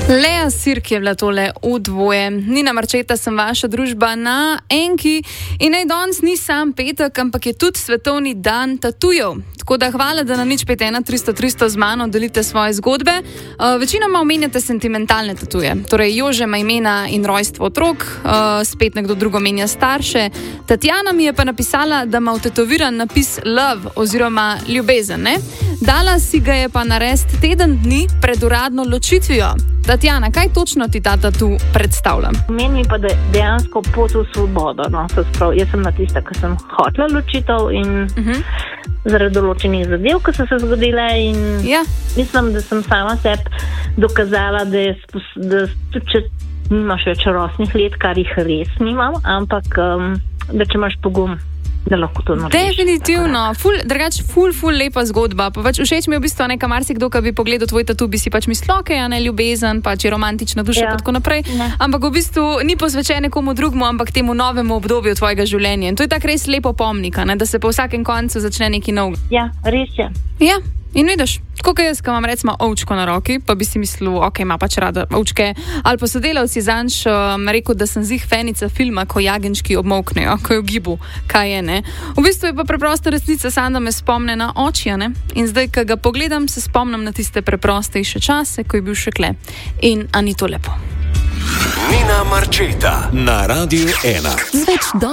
Lea Sirk je bila tole v dvoje. Nina Marčeta sem vaša družba na Enki in naj danes ni sam petek, ampak je tudi svetovni dan tatujev. Tako da hvala, da na 051 300 300 z mano delite svoje zgodbe. Večinoma omenjate sentimentalne tatuje. Torej Jože ima imena in rojstvo otrok, spet nekdo drugo omenja starše. Tatjana mi je pa napisala, da ima vtetoviran napis love oziroma ljubezen, ne? Dala si ga je pa narediti teden dni pred uradno ločitvijo. Tatjana, kaj točno ti ta tatu predstavlja? Meni pa dejansko pot v svobodo. No? Jaz sem na tista, ki sem hotela ločitev in zaradi določenih zadev, ki so se zgodile in mislim, da sem sama sebi dokazala, da tudi če nimaš več rosnih let, kar jih res nimam, ampak da če imaš pogum, da lahko to narediš. Definitivno. Ful lepa zgodba. Pa pač všeč mi je v bistvu nekaj marsikdo, ki bi pogledal tvoj tatu, bi si pač mislil, okay, ne ljubezen, pač je romantična duša pa tako naprej. Ne. Ampak v bistvu ni posvečen nekomu drugmu, ampak temu novemu obdobju tvojega življenja. In to je tak res lepo pomnik, da se po vsakem koncu začne neki nov. Ja, res je. Ja. In vidiš, tako kot jaz, ko imam recimo ovčko na roki, pa bi si mislil, ok, ima pač rada ovčke, ali pa sodelavci zanj rekel, da sem zih fenica filma, ko jagenčki obmoknejo, ko je v gibu, kaj je, ne. V bistvu je pa preprosta resnica, samo da me spomne na očija, ne. In zdaj, ko ga pogledam, se spomnim na tiste preprostejše čase, ko je bil še kle. In a ni to lepo? Nina Marčeta na Radiu 1.